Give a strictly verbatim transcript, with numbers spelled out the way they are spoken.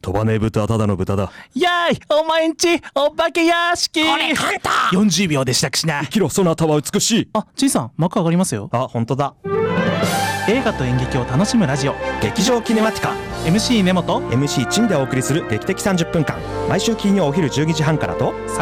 飛ばねえ豚はただの豚だ。 やーい、お前んちお化け屋敷。 これ簡単。 よんじゅうびょうで支度しな。 生きろ、そなたは美しい。 あ、ちいさん幕上がりますよ。 あ、本当だ。 映画と演劇を楽しむラジオ、 劇場キネマティカエムシー 根本エムシー チンでお送りする劇的さんじゅっぷんかん、毎週金曜お昼じゅうにじはんからと